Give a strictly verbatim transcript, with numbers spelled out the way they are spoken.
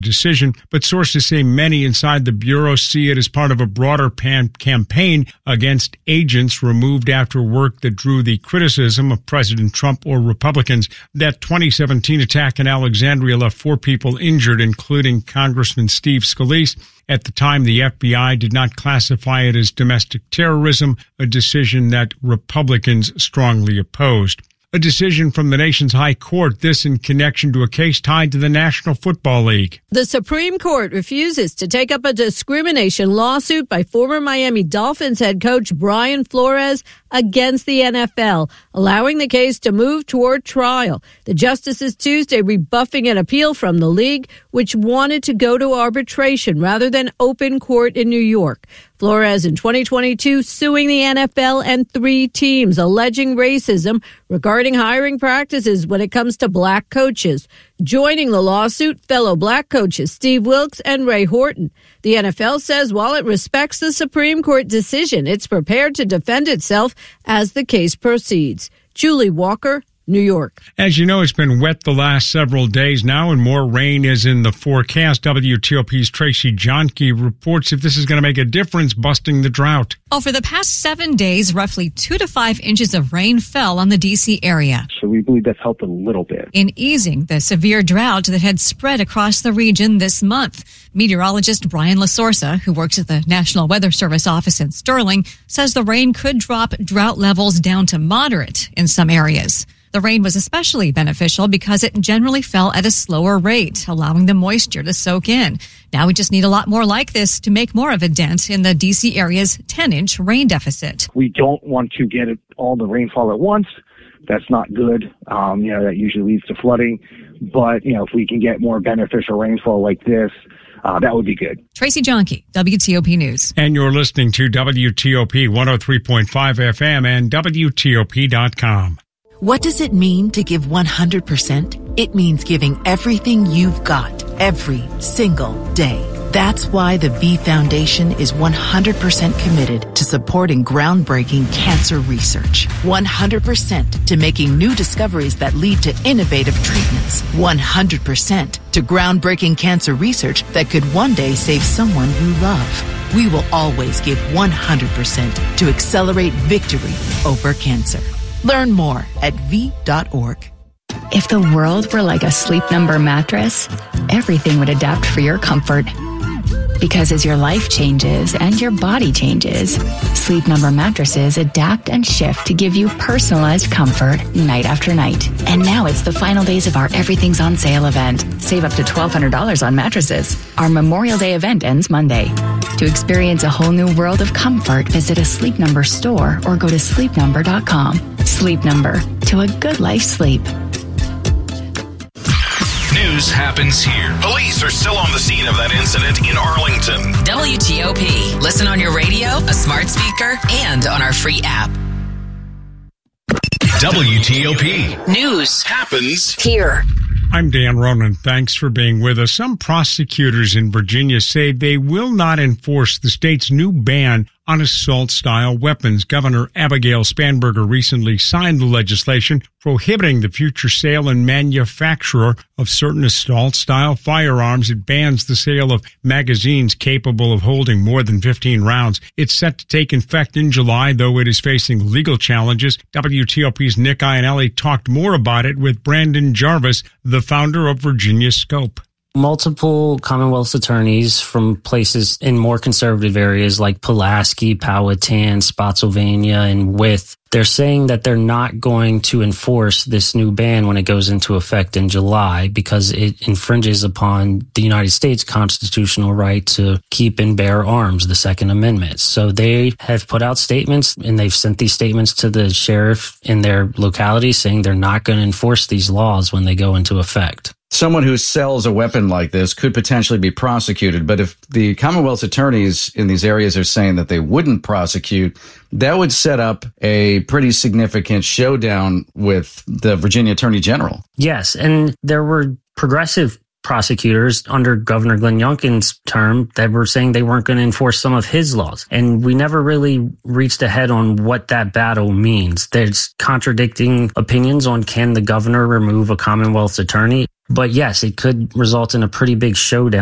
decision, but sources say many inside the Bureau see it as part of a broader pan- campaign against agents removed after work that drew the criticism of President Trump or Republicans. That twenty seventeen attack in Alexandria left four people injured, including Congressman Steve Scalise. At the time, the F B I did not classify it as domestic terrorism, a decision that Republicans strongly opposed. A decision from the nation's high court, this in connection to a case tied to the National Football League. The Supreme Court refuses to take up a discrimination lawsuit by former Miami Dolphins head coach Brian Flores against the N F L, allowing the case to move toward trial. The justices Tuesday rebuffing an appeal from the league, which wanted to go to arbitration rather than open court in New York. Flores in twenty twenty-two suing the N F L and three teams, alleging racism regarding hiring practices when it comes to black coaches. Joining the lawsuit, fellow black coaches Steve Wilks and Ray Horton. The N F L says while it respects the Supreme Court decision, it's prepared to defend itself as the case proceeds. Julie Walker, New York. As you know, it's been wet the last several days now, and more rain is in the forecast. W T O P's Tracy Johnke reports if this is going to make a difference busting the drought. Over the past seven days, roughly two to five inches of rain fell on the D C area. So we believe that's helped a little bit in easing the severe drought that had spread across the region this month. Meteorologist Brian LaSorsa, who works at the National Weather Service office in Sterling, says the rain could drop drought levels down to moderate in some areas. The rain was especially beneficial because it generally fell at a slower rate, allowing the moisture to soak in. Now we just need a lot more like this to make more of a dent in the D C area's ten-inch rain deficit. We don't want to get all the rainfall at once. That's not good. Um, you know, that usually leads to flooding. But, you know, if we can get more beneficial rainfall like this, Uh, that would be good. Tracy Johnke, W T O P News. And you're listening to W T O P one oh three point five F M and W T O P dot com. What does it mean to give one hundred percent? It means giving everything you've got, every single day. That's why the V Foundation is one hundred percent committed to supporting groundbreaking cancer research. one hundred percent to making new discoveries that lead to innovative treatments. one hundred percent to groundbreaking cancer research that could one day save someone you love. We will always give one hundred percent to accelerate victory over cancer. Learn more at V dot org. If the world were like a Sleep Number mattress, everything would adapt for your comfort. Because as your life changes and your body changes, Sleep Number mattresses adapt and shift to give you personalized comfort night after night. And now it's the final days of our Everything's on Sale event. Save up to twelve hundred dollars on mattresses. Our Memorial Day event ends Monday. To experience a whole new world of comfort, visit a Sleep Number store or go to sleep number dot com. Sleep Number, to a good life sleep. News happens here. Police are still on the scene of that incident in Arlington. W T O P. Listen on your radio, a smart speaker, and on our free app. W T O P. News happens here. I'm Dan Ronan. Thanks for being with us. Some prosecutors in Virginia say they will not enforce the state's new ban on assault-style weapons. Governor Abigail Spanberger recently signed the legislation prohibiting the future sale and manufacture of certain assault-style firearms. It bans the sale of magazines capable of holding more than fifteen rounds. It's set to take effect in July, though it is facing legal challenges. W T O P's Nick Iannelli talked more about it with Brandon Jarvis, the founder of Virginia Scope. Multiple Commonwealth attorneys from places in more conservative areas like Pulaski, Powhatan, Spotsylvania, and Wythe, they're saying that they're not going to enforce this new ban when it goes into effect in July because it infringes upon the United States constitutional right to keep and bear arms, the Second Amendment. So they have put out statements, and they've sent these statements to the sheriff in their locality saying they're not going to enforce these laws when they go into effect. Someone who sells a weapon like this could potentially be prosecuted. But if the Commonwealth's attorneys in these areas are saying that they wouldn't prosecute, that would set up a pretty significant showdown with the Virginia Attorney General. Yes, and there were progressive prosecutors under Governor Glenn Youngkin's term that were saying they weren't going to enforce some of his laws. And we never really reached ahead on what that battle means. There's contradicting opinions on can the governor remove a Commonwealth's attorney. But yes, it could result in a pretty big showdown